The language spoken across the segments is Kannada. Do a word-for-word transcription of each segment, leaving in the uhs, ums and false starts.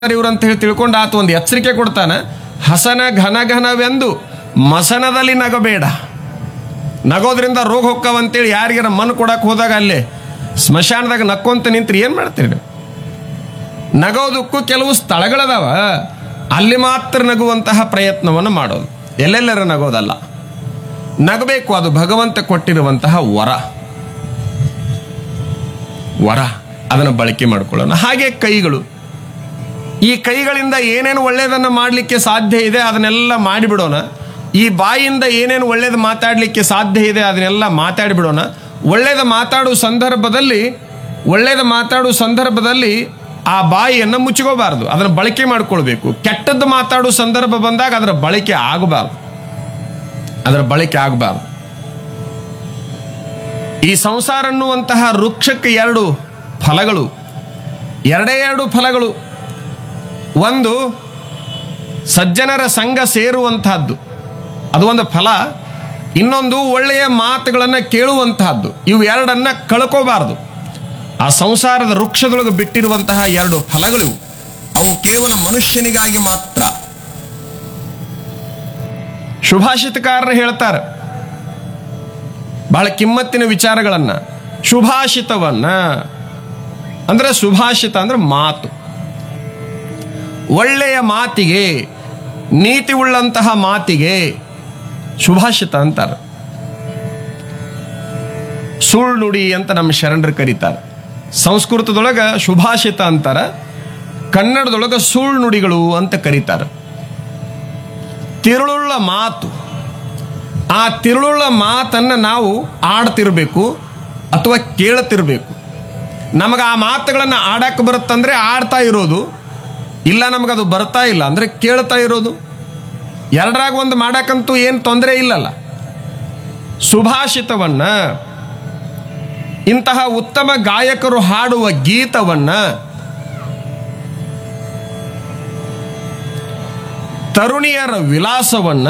ಇವ್ರು ಅಂತ ಹೇಳಿ ತಿಳ್ಕೊಂಡು ಆತ ಒಂದು ಎಚ್ಚರಿಕೆ ಕೊಡ್ತಾನೆ. ಹಸನ ಘನ ಘನವೆಂದು ಮಸನದಲ್ಲಿ ನಗಬೇಡ, ನಗೋದ್ರಿಂದ ರೋಗ ಹೊಕ್ಕವಂತೇಳಿ ಯಾರಿಗಾರ ಮಣ್ಣು ಕೊಡಕ್ಕೆ ಹೋದಾಗ ಅಲ್ಲಿ ಸ್ಮಶಾನದಾಗ ನಕ್ಕೊಂತ ನಿಂತ್ರಿ ಏನು ಮಾಡ್ತೀರಿ ನೀವು? ನಗೋದಕ್ಕೂ ಕೆಲವು ಸ್ಥಳಗಳದಾವ, ಅಲ್ಲಿ ಮಾತ್ರ ನಗುವಂತಹ ಪ್ರಯತ್ನವನ್ನು ಮಾಡೋದು, ಎಲ್ಲೆಲ್ಲರ ನಗೋದಲ್ಲ. ನಗಬೇಕು, ಅದು ಭಗವಂತ ಕೊಟ್ಟಿರುವಂತಹ ವರ ವರ ಅದನ್ನು ಬಳಕೆ ಮಾಡ್ಕೊಳ್ಳೋಣ. ಹಾಗೆ ಕೈಗಳು, ಈ ಕೈಗಳಿಂದ ಏನೇನು ಒಳ್ಳೆಯದನ್ನು ಮಾಡಲಿಕ್ಕೆ ಸಾಧ್ಯ ಇದೆ ಅದನ್ನೆಲ್ಲ ಮಾಡಿಬಿಡೋಣ. ಈ ಬಾಯಿಯಿಂದ ಏನೇನು ಒಳ್ಳೇದು ಮಾತಾಡಲಿಕ್ಕೆ ಸಾಧ್ಯ ಇದೆ ಅದನ್ನೆಲ್ಲ ಮಾತಾಡಿಬಿಡೋಣ. ಒಳ್ಳೇದು ಮಾತಾಡುವ ಸಂದರ್ಭದಲ್ಲಿ ಒಳ್ಳೇದು ಮಾತಾಡುವ ಸಂದರ್ಭದಲ್ಲಿ ಆ ಬಾಯಿಯನ್ನು ಮುಚ್ಕೋಬಾರ್ದು, ಅದನ್ನು ಬಳಕೆ ಮಾಡ್ಕೊಳ್ಬೇಕು. ಕೆಟ್ಟದ್ದು ಮಾತಾಡುವ ಸಂದರ್ಭ ಬಂದಾಗ ಅದರ ಬಳಕೆ ಆಗಬಾರ್ದು ಅದರ ಬಳಕೆ ಆಗಬಾರ್ದು ಈ ಸಂಸಾರ ಅನ್ನುವಂತಹ ವೃಕ್ಷಕ್ಕೆ ಎರಡು ಫಲಗಳು, ಎರಡೇ ಎರಡು ಫಲಗಳು. ಒಂದು ಸಜ್ಜನರ ಸಂಘ ಸೇರುವಂತಹದ್ದು, ಅದು ಒಂದು ಫಲ. ಇನ್ನೊಂದು ಒಳ್ಳೆಯ ಮಾತುಗಳನ್ನು ಕೇಳುವಂತಹದ್ದು. ಇವು ಎರಡನ್ನ ಕಳ್ಕೋಬಾರದು. ಆ ಸಂಸಾರದ ವೃಕ್ಷದೊಳಗೆ ಬಿಟ್ಟಿರುವಂತಹ ಎರಡು ಫಲಗಳು, ಅವು ಕೇವಲ ಮನುಷ್ಯನಿಗಾಗಿ ಮಾತ್ರ. ಶುಭಾಷಿತಕಾರರು ಹೇಳ್ತಾರೆ ಬಹಳ ಕಿಮ್ಮತ್ತಿನ ವಿಚಾರಗಳನ್ನ. ಶುಭಾಷಿತವನ್ನ ಅಂದ್ರೆ, ಶುಭಾಷಿತ ಅಂದ್ರೆ ಮಾತು, ಒಳ್ಳೆಯ ಮಾತಿಗೆ, ನೀತಿ ಉಳ್ಳಂತಹ ಮಾತಿಗೆ ಶುಭಾಷಿತ ಅಂತಾರೆ. ಸುಳ್ಳು ನುಡಿ ಅಂತ ನಮ್ಮ ಶರಣರು ಕರೀತಾರೆ. ಸಂಸ್ಕೃತದೊಳಗ ಶುಭಾಷಿತ ಅಂತಾರೆ, ಕನ್ನಡದೊಳಗ ಸುಳ್ಳು ನುಡಿಗಳು ಅಂತ ಕರೀತಾರೆ. ತಿರುಳುಳ್ಳ ಮಾತು, ಆ ತಿರುಳುಳ್ಳ ಮಾತನ್ನು ನಾವು ಆಡ್ತಿರ್ಬೇಕು ಅಥವಾ ಕೇಳ್ತಿರ್ಬೇಕು. ನಮಗೆ ಆ ಮಾತುಗಳನ್ನು ಆಡಕ್ಕೆ ಬರುತ್ತಂದ್ರೆ ಆಡ್ತಾ ಇರೋದು, ಇಲ್ಲ ನಮಗದು ಬರ್ತಾ ಇಲ್ಲ ಅಂದರೆ ಕೇಳ್ತಾ ಇರೋದು. ಎರಡರಾಗ ಒಂದು ಮಾಡಕ್ಕಂತೂ ಏನು ತೊಂದರೆ ಇಲ್ಲಲ್ಲ. ಸುಭಾಷಿತವನ್ನ, ಇಂತಹ ಉತ್ತಮ ಗಾಯಕರು ಹಾಡುವ ಗೀತವನ್ನ, ತರುಣಿಯರ ವಿಲಾಸವನ್ನ,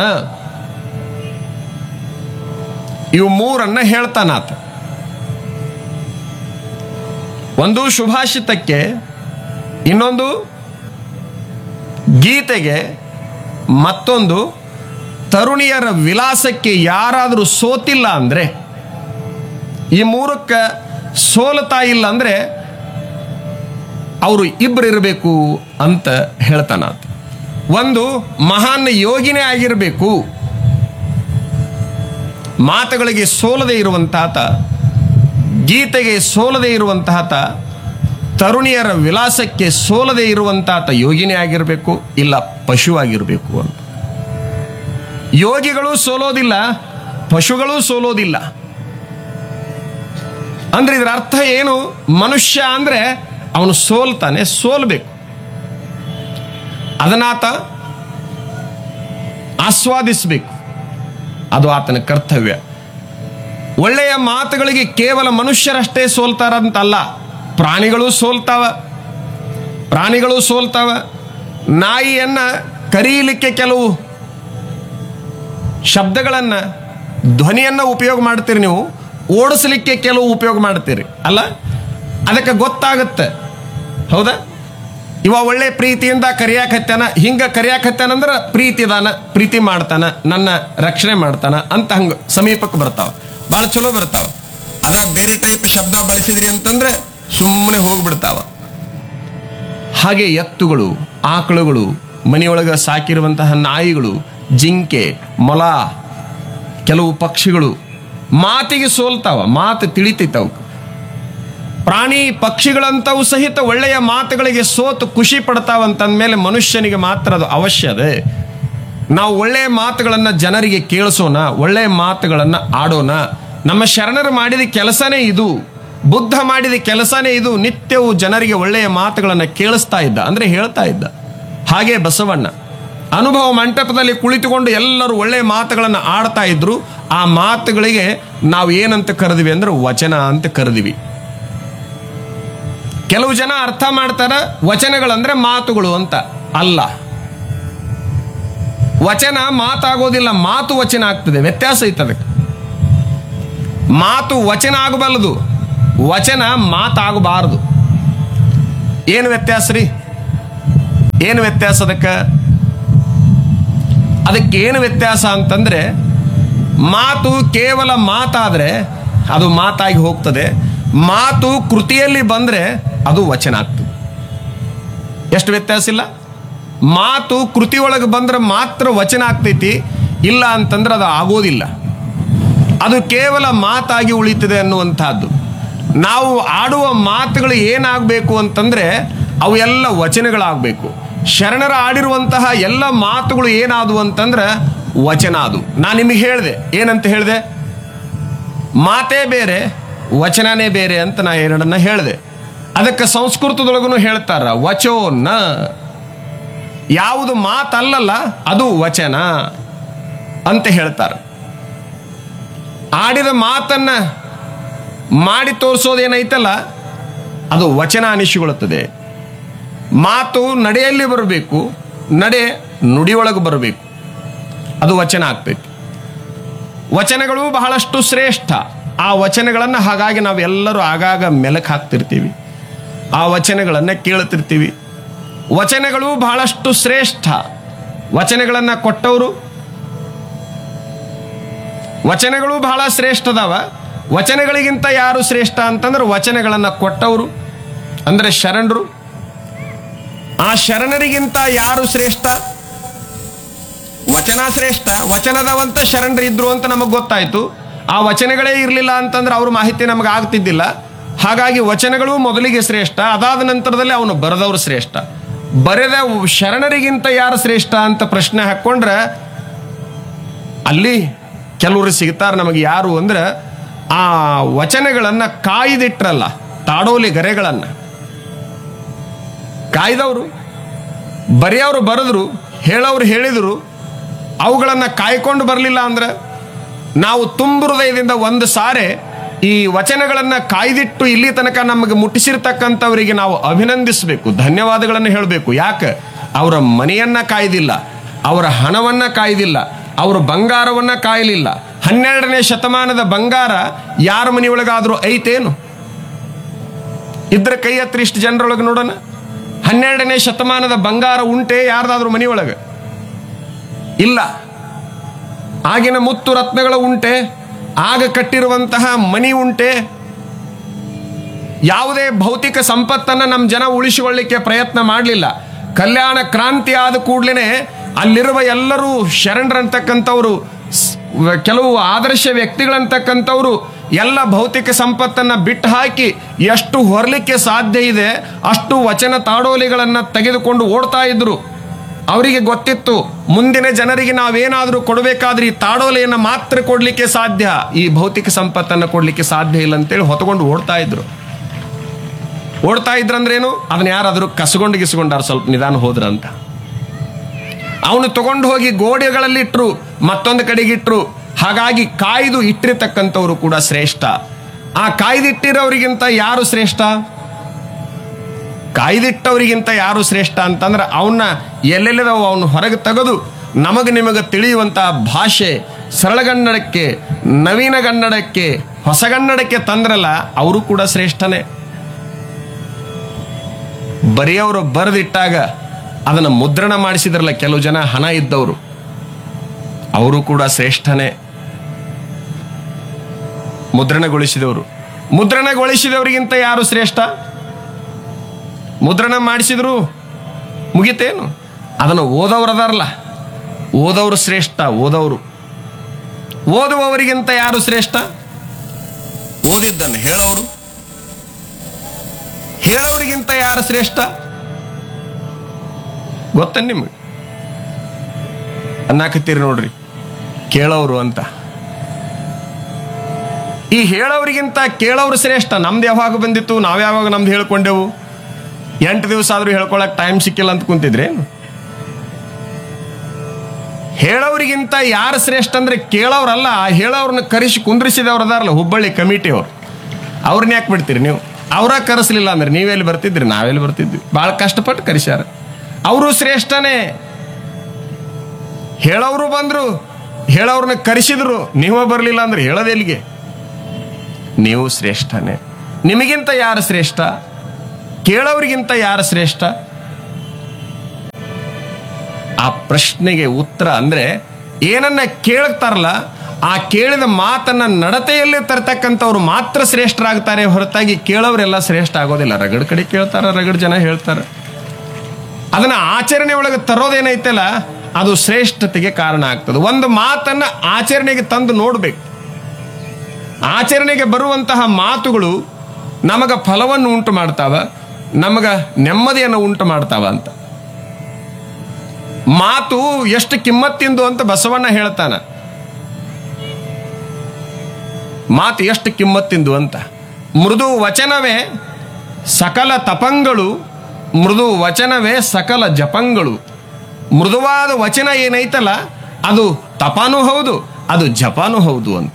ಇವು ಮೂರನ್ನ ಹೇಳ್ತಾನಾತ. ಒಂದು ಶುಭಾಷಿತಕ್ಕೆ, ಇನ್ನೊಂದು ಗೀತೆಗೆ, ಮತ್ತೊಂದು ತರುಣಿಯರ ವಿಲಾಸಕ್ಕೆ ಯಾರಾದರೂ ಸೋತಿಲ್ಲ ಅಂದರೆ, ಈ ಮೂರಕ್ಕೆ ಸೋಲ್ತಾ ಇಲ್ಲ ಅಂದರೆ ಅವರು ಇಬ್ಬರು ಇರಬೇಕು ಅಂತ ಹೇಳ್ತಾನಾತ. ಒಂದು ಮಹಾನ್ ಯೋಗಿನೇ ಆಗಿರಬೇಕು, ಮಾತುಗಳಿಗೆ ಸೋಲದೆ ಇರುವಂತಾತ, ಗೀತೆಗೆ ಸೋಲದೆ ಇರುವಂತಾತ, ತರುಣಿಯರ ವಿಲಾಸಕ್ಕೆ ಸೋಲದೆ ಇರುವಂತಾತ ಯೋಗಿನೇ ಆಗಿರಬೇಕು, ಇಲ್ಲ ಪಶುವಾಗಿರಬೇಕು ಅಂತ. ಯೋಗಿಗಳು ಸೋಲೋದಿಲ್ಲ, ಪಶುಗಳು ಸೋಲೋದಿಲ್ಲ. ಅಂದ್ರೆ ಇದರ ಅರ್ಥ ಏನು? ಮನುಷ್ಯ ಅಂದ್ರೆ ಅವನು ಸೋಲ್ತಾನೆ, ಸೋಲ್ಬೇಕು, ಅದನ್ನಾತ ಆಸ್ವಾದಿಸಬೇಕು, ಅದು ಆತನ ಕರ್ತವ್ಯ. ಒಳ್ಳೆಯ ಮಾತುಗಳಿಗೆ ಕೇವಲ ಮನುಷ್ಯರಷ್ಟೇ ಸೋಲ್ತಾರಂತಲ್ಲ, ಪ್ರಾಣಿಗಳು ಸೋಲ್ತಾವ ಪ್ರಾಣಿಗಳು ಸೋಲ್ತಾವ ನಾಯಿಯನ್ನ ಕರೀಲಿಕ್ಕೆ ಕೆಲವು ಶಬ್ದಗಳನ್ನ, ಧ್ವನಿಯನ್ನ ಉಪಯೋಗ ಮಾಡ್ತೀರಿ ನೀವು, ಓಡಿಸ್ಲಿಕ್ಕೆ ಕೆಲವು ಉಪಯೋಗ ಮಾಡ್ತೀರಿ ಅಲ್ಲ, ಅದಕ್ಕೆ ಗೊತ್ತಾಗುತ್ತೆ. ಹೌದಾ? ಇವ ಒಳ್ಳೆ ಪ್ರೀತಿಯಿಂದ ಕರಿಯಾಕತ್ತಾನ, ಹಿಂಗ ಕರಿಯಾಕತ್ತಾನಂದ್ರೆ ಪ್ರೀತಿ ಇದಾನ, ಪ್ರೀತಿ ಮಾಡ್ತಾನ, ನನ್ನ ರಕ್ಷಣೆ ಮಾಡ್ತಾನ ಅಂತ ಹಂಗ ಸಮೀಪಕ್ಕೆ ಬರ್ತಾವ, ಬಹಳ ಚಲೋ ಬರ್ತಾವ. ಅದ್ರ ಬೇರೆ ಟೈಪ್ ಶಬ್ದ ಬಳಸಿದ್ರಿ ಅಂತಂದ್ರೆ ಸುಮ್ಮನೆ ಹೋಗ್ಬಿಡ್ತಾವ. ಹಾಗೆ ಎತ್ತುಗಳು, ಆಕಳುಗಳು, ಮನೆಯೊಳಗೆ ಸಾಕಿರುವಂತಹ ನಾಯಿಗಳು, ಜಿಂಕೆ, ಮೊಲ, ಕೆಲವು ಪಕ್ಷಿಗಳು ಮಾತಿಗೆ ಸೋಲ್ತಾವ, ಮಾತು ತಿಳಿತೈತವ. ಪ್ರಾಣಿ ಪಕ್ಷಿಗಳಂತವು ಸಹಿತ ಒಳ್ಳೆಯ ಮಾತುಗಳಿಗೆ ಸೋತು ಖುಷಿ ಪಡ್ತಾವಂತಂದ್ಮೇಲೆ ಮನುಷ್ಯನಿಗೆ ಮಾತ್ರ ಅದು ಅವಶ್ಯ ಇದೆ. ನಾವು ಒಳ್ಳೆಯ ಮಾತುಗಳನ್ನು ಜನರಿಗೆ ಕೇಳಿಸೋಣ, ಒಳ್ಳೆಯ ಮಾತುಗಳನ್ನು ಆಡೋಣ. ನಮ್ಮ ಶರಣರು ಮಾಡಿದ ಕೆಲಸನೇ ಇದು, ಬುದ್ಧ ಮಾಡಿದ ಕೆಲಸನೇ ಇದು. ನಿತ್ಯವೂ ಜನರಿಗೆ ಒಳ್ಳೆಯ ಮಾತುಗಳನ್ನು ಕೇಳಿಸ್ತಾ ಇದ್ದ, ಅಂದ್ರೆ ಹೇಳ್ತಾ ಇದ್ದ. ಹಾಗೆ ಬಸವಣ್ಣ ಅನುಭವ ಮಂಟಪದಲ್ಲಿ ಕುಳಿತುಕೊಂಡು ಎಲ್ಲರೂ ಒಳ್ಳೆಯ ಮಾತುಗಳನ್ನು ಆಡ್ತಾ ಇದ್ರು. ಆ ಮಾತುಗಳಿಗೆ ನಾವು ಏನಂತ ಕರೆದಿವಿ ಅಂದ್ರೆ ವಚನ ಅಂತ ಕರೆದಿವಿ. ಕೆಲವು ಜನ ಅರ್ಥ ಮಾಡ್ತಾರ ವಚನಗಳಂದ್ರೆ ಮಾತುಗಳು ಅಂತ. ಅಲ್ಲ, ವಚನ ಮಾತಾಗೋದಿಲ್ಲ, ಮಾತು ವಚನ ಆಗ್ತದೆ. ವ್ಯತ್ಯಾಸ ಐತೆ ಅದಕ್ಕೆ. ಮಾತು ವಚನ ಆಗಬಲ್ಲದು, ವಚನ ಮಾತಾಗಬಾರದು. ಏನು ವ್ಯತ್ಯಾಸ ರೀ? ಏನು ವ್ಯತ್ಯಾಸ ಅದಕ್ಕೆ? ಅದಕ್ಕೆ ಏನು ವ್ಯತ್ಯಾಸ ಅಂತಂದ್ರೆ, ಮಾತು ಕೇವಲ ಮಾತಾದ್ರೆ ಅದು ಮಾತಾಗಿ ಹೋಗ್ತದೆ, ಮಾತು ಕೃತಿಯಲ್ಲಿ ಬಂದ್ರೆ ಅದು ವಚನ ಆಗ್ತದೆ. ಎಷ್ಟು ವ್ಯತ್ಯಾಸ ಇಲ್ಲ? ಮಾತು ಕೃತಿ ಒಳಗೆ ಬಂದ್ರೆ ಮಾತ್ರ ವಚನ ಆಗ್ತೈತಿ, ಇಲ್ಲ ಅಂತಂದ್ರೆ ಅದು ಆಗೋದಿಲ್ಲ. ಅದು ಕೇವಲ ಮಾತಾಗಿ ಉಳಿತದೆ ಅನ್ನುವಂಥದ್ದು. ನಾವು ಆಡುವ ಮಾತುಗಳು ಏನಾಗಬೇಕು ಅಂತಂದ್ರೆ ಅವು ಎಲ್ಲ ವಚನಗಳಾಗಬೇಕು. ಶರಣರ ಆಡಿರುವಂತಹ ಎಲ್ಲ ಮಾತುಗಳು ಏನಾದವು ಅಂತಂದ್ರೆ ವಚನ. ಅದು ನಾನು ನಿಮಗೆ ಹೇಳಿದೆ, ಏನಂತ ಹೇಳಿದೆ? ಮಾತೇ ಬೇರೆ ವಚನನೇ ಬೇರೆ ಅಂತ ನಾ ಎರಡನ್ನ ಹೇಳಿದೆ. ಅದಕ್ಕೆ ಸಂಸ್ಕೃತದೊಳಗೂ ಹೇಳ್ತಾರ ವಚೋ ನ, ಯಾವುದು ಮಾತಲ್ಲಲ್ಲ ಅದು ವಚನ ಅಂತ ಹೇಳ್ತಾರೆ. ಆಡಿದ ಮಾತನ್ನ ಮಾಡಿ ತೋರಿಸೋದೇನೈತಲ್ಲ ಅದು ವಚನ ಅನಿಸಿಕೊಳ್ಳುತ್ತದೆ. ಮಾತು ನಡೆಯಲ್ಲಿ ಬರಬೇಕು, ನಡೆ ನುಡಿಯೊಳಗೆ ಬರಬೇಕು, ಅದು ವಚನ ಆಗ್ತೈತಿ. ವಚನಗಳು ಬಹಳಷ್ಟು ಶ್ರೇಷ್ಠ. ಆ ವಚನಗಳನ್ನು ಹಾಗಾಗಿ ನಾವೆಲ್ಲರೂ ಆಗಾಗ ಮೆಲಕ್ ಹಾಕ್ತಿರ್ತೀವಿ, ಆ ವಚನಗಳನ್ನು ಕೇಳ್ತಿರ್ತೀವಿ. ವಚನಗಳು ಬಹಳಷ್ಟು ಶ್ರೇಷ್ಠ. ವಚನಗಳನ್ನು ಕೊಟ್ಟವರು, ವಚನಗಳು ಬಹಳ ಶ್ರೇಷ್ಠದವ. ವಚನಗಳಿಗಿಂತ ಯಾರು ಶ್ರೇಷ್ಠ ಅಂತಂದ್ರೆ ವಚನಗಳನ್ನು ಕೊಟ್ಟವರು ಅಂದ್ರೆ ಶರಣರು. ಆ ಶರಣರಿಗಿಂತ ಯಾರು ಶ್ರೇಷ್ಠ? ವಚನ ಶ್ರೇಷ್ಠ. ವಚನದವಂತ ಶರಣರು ಇದ್ರು ಅಂತ ನಮಗೆ ಗೊತ್ತಾಯ್ತು. ಆ ವಚನಗಳೇ ಇರಲಿಲ್ಲ ಅಂತಂದ್ರೆ ಅವ್ರ ಮಾಹಿತಿ ನಮಗೆ ಆಗ್ತಿದ್ದಿಲ್ಲ. ಹಾಗಾಗಿ ವಚನಗಳು ಮೊದಲಿಗೆ ಶ್ರೇಷ್ಠ, ಅದಾದ ನಂತರದಲ್ಲಿ ಅವನು ಬರೆದವರು ಶ್ರೇಷ್ಠ. ಬರೆದ ಶರಣರಿಗಿಂತ ಯಾರು ಶ್ರೇಷ್ಠ ಅಂತ ಪ್ರಶ್ನೆ ಹಾಕ್ಕೊಂಡ್ರೆ ಅಲ್ಲಿ ಕೆಲವರು ಸಿಗ್ತಾರೆ ನಮಗೆ. ಯಾರು ಅಂದ್ರೆ ಆ ವಚನಗಳನ್ನು ಕಾಯ್ದಿಟ್ರಲ್ಲ, ತಾಡೋಲಿ ಗರೆಗಳನ್ನು ಕಾಯ್ದವರು. ಬರೆಯವರು ಬರೆದ್ರು, ಹೇಳೋರು ಹೇಳಿದ್ರು, ಅವುಗಳನ್ನು ಕಾಯ್ಕೊಂಡು ಬರಲಿಲ್ಲ ಅಂದ್ರೆ ನಾವು ತುಂಬ ಹೃದಯದಿಂದ ಒಂದು ಸಾರೆ ಈ ವಚನಗಳನ್ನು ಕಾಯ್ದಿಟ್ಟು ಇಲ್ಲಿ ತನಕ ನಮಗೆ ಮುಟ್ಟಿಸಿರ್ತಕ್ಕಂಥವರಿಗೆ ನಾವು ಅಭಿನಂದಿಸಬೇಕು, ಧನ್ಯವಾದಗಳನ್ನು ಹೇಳಬೇಕು. ಯಾಕೆ? ಅವರ ಮನೆಯನ್ನ ಕಾಯ್ದಿಲ್ಲ, ಅವರ ಹಣವನ್ನ ಕಾಯ್ದಿಲ್ಲ, ಅವರ ಬಂಗಾರವನ್ನ ಕಾಯಲಿಲ್ಲ. ಹನ್ನೆರಡನೇ ಶತಮಾನದ ಬಂಗಾರ ಯಾರ ಮನೆಯೊಳಗಾದ್ರೂ ಐತೇನು? ಇದ್ರ ಕೈ ಹತ್ರ ಇಷ್ಟು ಜನರೊಳಗೆ ನೋಡೋಣ. ಹನ್ನೆರಡನೇ ಶತಮಾನದ ಬಂಗಾರ ಉಂಟೆ ಯಾರ್ದಾದ್ರೂ ಮನೆಯೊಳಗೆ? ಇಲ್ಲ. ಆಗಿನ ಮುತ್ತು ರತ್ನಗಳು ಉಂಟೆ? ಆಗ ಕಟ್ಟಿರುವಂತಹ ಮನಿ ಉಂಟೆ? ಯಾವುದೇ ಭೌತಿಕ ಸಂಪತ್ತನ್ನು ನಮ್ಮ ಜನ ಉಳಿಸಿಕೊಳ್ಳಿಕ್ಕೆ ಪ್ರಯತ್ನ ಮಾಡಲಿಲ್ಲ. ಕಲ್ಯಾಣ ಕ್ರಾಂತಿ ಆದ ಕೂಡಲೇ ಅಲ್ಲಿರುವ ಎಲ್ಲರೂ ಶರಣರಂತಕ್ಕಂಥವ್ರು, ಕೆಲವು ಆದರ್ಶ ವ್ಯಕ್ತಿಗಳಂತಕ್ಕಂಥವ್ರು ಎಲ್ಲ ಭೌತಿಕ ಸಂಪತ್ತನ್ನು ಬಿಟ್ಟು ಹಾಕಿ ಎಷ್ಟು ಹೊರಲಿಕ್ಕೆ ಸಾಧ್ಯ ಇದೆ ಅಷ್ಟು ವಚನ ತಾಡೋಲಿಗಳನ್ನು ತೆಗೆದುಕೊಂಡು ಓಡ್ತಾ ಇದ್ರು. ಅವರಿಗೆ ಗೊತ್ತಿತ್ತು ಮುಂದಿನ ಜನರಿಗೆ ನಾವೇನಾದರೂ ಕೊಡಬೇಕಾದ್ರೆ ಈ ತಾಡೋಲೆಯನ್ನು ಮಾತ್ರ ಕೊಡಲಿಕ್ಕೆ ಸಾಧ್ಯ, ಈ ಭೌತಿಕ ಸಂಪತ್ತನ್ನು ಕೊಡಲಿಕ್ಕೆ ಸಾಧ್ಯ ಇಲ್ಲ ಅಂತೇಳಿ ಹೊತ್ಕೊಂಡು ಓಡ್ತಾ ಇದ್ರು. ಓಡ್ತಾ ಇದ್ರಂದ್ರೇನು? ಅದನ್ನ ಯಾರಾದರೂ ಕಸಗೊಂಡು ಗಿಸ್ಕೊಂಡಾರ ಸ್ವಲ್ಪ ನಿಧಾನ ಹೋದ್ರ ಅಂತ. ಅವನು ತಗೊಂಡು ಹೋಗಿ ಗೋಡೆಗಳಲ್ಲಿ ಇಟ್ರು, ಮತ್ತೊಂದು ಕಡೆಗಿಟ್ರು. ಹಾಗಾಗಿ ಕಾಯ್ದು ಇಟ್ಟಿರ್ತಕ್ಕಂಥವ್ರು ಕೂಡ ಶ್ರೇಷ್ಠ. ಆ ಕಾಯ್ದಿಟ್ಟಿರೋರಿಗಿಂತ ಯಾರು ಶ್ರೇಷ್ಠ? ಕಾಯ್ದಿಟ್ಟವರಿಗಿಂತ ಯಾರು ಶ್ರೇಷ್ಠ ಅಂತಂದ್ರೆ ಅವನ್ನ ಎಲ್ಲೆಲ್ಲಿದಾವ ಅವನು ಹೊರಗೆ ತೆಗೆದು ನಮಗೆ ನಿಮಗೆ ತಿಳಿಯುವಂತಹ ಭಾಷೆ ಸರಳಗನ್ನಡಕ್ಕೆ, ನವೀನಗನ್ನಡಕ್ಕೆ, ಹೊಸಗನ್ನಡಕ್ಕೆ ತಂದ್ರಲ್ಲ, ಅವರು ಕೂಡ ಶ್ರೇಷ್ಠನೇ. ಬರೆಯವರು ಬರೆದಿಟ್ಟಾಗ ಅದನ್ನು ಮುದ್ರಣ ಮಾಡಿಸಿದ್ರಲ್ಲ ಕೆಲವು ಜನ ಹಣ ಇದ್ದವರು, ಅವರು ಕೂಡ ಶ್ರೇಷ್ಠನೇ. ಮುದ್ರಣಗೊಳಿಸಿದವರು, ಮುದ್ರಣಗೊಳಿಸಿದವರಿಗಿಂತ ಯಾರು ಶ್ರೇಷ್ಠ? ಮುದ್ರಣ ಮಾಡಿಸಿದ್ರು ಮುಗಿತೇನು? ಅದನ್ನು ಓದೋರು ಅದಾರಲ್ಲ, ಓದೋರು ಶ್ರೇಷ್ಠ. ಓದೋರು ಓದುವವರಿಗಿಂತ ಯಾರು ಶ್ರೇಷ್ಠ? ಓದಿದ್ದನ್ನು ಹೇಳೋರು. ಹೇಳೋರಿಗಿಂತ ಯಾರು ಶ್ರೇಷ್ಠ? ಗೊತ್ತ ನಿಮಗೆ? ಅನ್ನಕತ್ತೀರಿ ನೋಡ್ರಿ, ಕೇಳೋರು ಅಂತ. ಈ ಹೇಳೋರಿಗಿಂತ ಕೇಳೋರು ಶ್ರೇಷ್ಠ. ನಮ್ದು ಯಾವಾಗ ಬಂದಿತ್ತು? ನಾವು ಯಾವಾಗ ನಮ್ದು ಹೇಳ್ಕೊಂಡೆವು? ಎಂಟು ದಿವಸ ಆದ್ರೂ ಹೇಳ್ಕೊಳಕ್ ಟೈಮ್ ಸಿಕ್ಕಿಲ್ಲ ಅಂತ ಕುಂತಿದ್ರೆ. ಹೇಳೋರಿಗಿಂತ ಯಾರು ಶ್ರೇಷ್ಠ ಅಂದ್ರೆ ಕೇಳೋರಲ್ಲ, ಆ ಹೇಳೋರನ್ನ ಕರೆಸಿ ಕುಂದ್ರಿಸಿದವ್ರು ಅದಾರಲ್ಲ ಹುಬ್ಬಳ್ಳಿ ಕಮಿಟಿಯವ್ರು, ಅವ್ರನ್ನ ಯಾಕೆ ಬಿಡ್ತೀರಿ ನೀವು? ಅವರ ಕರೆಸಲಿಲ್ಲ ಅಂದ್ರೆ ನೀವೆಲ್ಲಿ ಬರ್ತಿದ್ರಿ? ನಾವೆಲ್ಲಿ ಬರ್ತಿದ್ವಿ? ಭಾಳ ಕಷ್ಟಪಟ್ಟು ಕರೆಸ್ಯಾರ. ಅವರು ಶ್ರೇಷ್ಠನೇ. ಹೇಳೋರು ಬಂದ್ರು, ಹೇಳೋರ್ನ ಕರೆಸಿದ್ರು, ನೀವೇ ಬರಲಿಲ್ಲ ಅಂದ್ರೆ ಹೇಳೋದೆಲ್ಲಿಗೆ? ನೀವು ಶ್ರೇಷ್ಠನೇ. ನಿಮಗಿಂತ ಯಾರು ಶ್ರೇಷ್ಠ? ಕೇಳೋರಿಗಿಂತ ಯಾರು ಶ್ರೇಷ್ಠ? ಆ ಪ್ರಶ್ನೆಗೆ ಉತ್ತರ ಅಂದ್ರೆ ಏನನ್ನ ಕೇಳ್ತಾರಲ್ಲ ಆ ಕೇಳಿದ ಮಾತನ್ನ ನಡತೆಯಲ್ಲಿ ತರ್ತಕ್ಕಂಥವ್ರು ಮಾತ್ರ ಶ್ರೇಷ್ಠರಾಗ್ತಾರೆ ಹೊರತಾಗಿ ಕೇಳೋರೆಲ್ಲ ಶ್ರೇಷ್ಠ ಆಗೋದಿಲ್ಲ. ರಗಡ್ ಕಡೆ ಕೇಳ್ತಾರ, ರಗಡ್ ಜನ ಹೇಳ್ತಾರೆ. ಅದನ್ನ ಆಚರಣೆ ಒಳಗೆ ತರೋದೇನೈತಲ್ಲ ಅದು ಶ್ರೇಷ್ಠತೆಗೆ ಕಾರಣ ಆಗ್ತದೆ. ಒಂದು ಮಾತನ್ನ ಆಚರಣೆಗೆ ತಂದು ನೋಡ್ಬೇಕು. ಆಚರಣೆಗೆ ಬರುವಂತಹ ಮಾತುಗಳು ನಮಗ ಫಲವನ್ನು ಉಂಟು ಮಾಡ್ತಾವ, ನಮಗ ನೆಮ್ಮದಿಯನ್ನು ಉಂಟು ಮಾಡ್ತಾವ ಅಂತ. ಮಾತು ಎಷ್ಟು ಕಿಮ್ಮತ್ತಿಂದು ಅಂತ ಬಸವಣ್ಣ ಹೇಳ್ತಾನ. ಮಾತು ಎಷ್ಟು ಕಿಮ್ಮತ್ತಿಂದು ಅಂತ. ಮೃದು ವಚನವೇ ಸಕಲ ತಪಂಗಳು, ಮೃದು ವಚನವೇ ಸಕಲ ಜಪಂಗಳು. ಮೃದುವಾದ ವಚನ ಏನೈತಲ್ಲ ಅದು ತಪನೂ ಹೌದು, ಅದು ಜಪನೂ ಹೌದು ಅಂತ.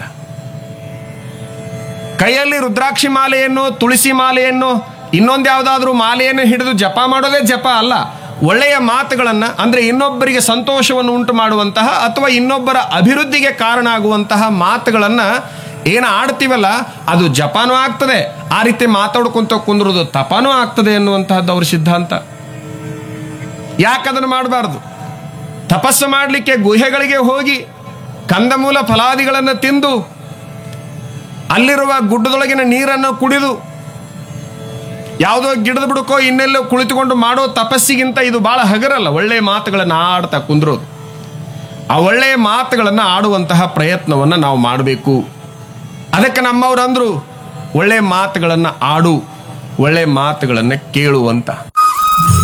ಕೈಯಲ್ಲಿ ರುದ್ರಾಕ್ಷಿ ಮಾಲೆಯನ್ನು, ತುಳಸಿ ಮಾಲೆಯನ್ನು, ಇನ್ನೊಂದು ಯಾವುದಾದ್ರೂ ಮಾಲೆಯನ್ನು ಹಿಡಿದು ಜಪ ಮಾಡೋದೇ ಜಪ ಅಲ್ಲ. ಒಳ್ಳೆಯ ಮಾತುಗಳನ್ನ ಅಂದ್ರೆ ಇನ್ನೊಬ್ಬರಿಗೆ ಸಂತೋಷವನ್ನು ಉಂಟು ಮಾಡುವಂತಹ ಅಥವಾ ಇನ್ನೊಬ್ಬರ ಅಭಿವೃದ್ಧಿಗೆ ಕಾರಣ ಆಗುವಂತಹ ಮಾತುಗಳನ್ನ ಏನು ಆಡ್ತೀವಲ್ಲ ಅದು ಜಪಾನೂ ಆಗ್ತದೆ. ಆ ರೀತಿ ಮಾತಾಡ್ಕೊಂತ ಕುಂದ್ರೋದು ತಪಾನೂ ಆಗ್ತದೆ ಎನ್ನುವಂತಹದ್ದು ಅವ್ರ ಸಿದ್ಧಾಂತ. ಯಾಕದನ್ನು ಮಾಡಬಾರ್ದು? ತಪಸ್ಸು ಮಾಡಲಿಕ್ಕೆ ಗುಹೆಗಳಿಗೆ ಹೋಗಿ ಕಂದಮೂಲ ಫಲಾದಿಗಳನ್ನು ತಿಂದು ಅಲ್ಲಿರುವ ಗುಡ್ಡದೊಳಗಿನ ನೀರನ್ನು ಕುಡಿದು ಯಾವುದೋ ಗಿಡದ ಬಿಡುಕೋ ಇನ್ನೆಲ್ಲೋ ಕುಳಿತುಕೊಂಡು ಮಾಡೋ ತಪಸ್ಸಿಗಿಂತ ಇದು ಬಹಳ ಹಗರಲ್ಲ. ಒಳ್ಳೆಯ ಮಾತುಗಳನ್ನು ಆಡ್ತಾ ಕುಂದ್ರೋದು. ಆ ಒಳ್ಳೆಯ ಮಾತುಗಳನ್ನು ಆಡುವಂತಹ ಪ್ರಯತ್ನವನ್ನು ನಾವು ಮಾಡಬೇಕು. ಅದಕ್ಕೆ ನಮ್ಮವ್ರು ಅಂದ್ರು ಒಳ್ಳೆಯ ಮಾತುಗಳನ್ನು ಆಡು, ಒಳ್ಳೆಯ ಮಾತುಗಳನ್ನು ಕೇಳು ಅಂತ.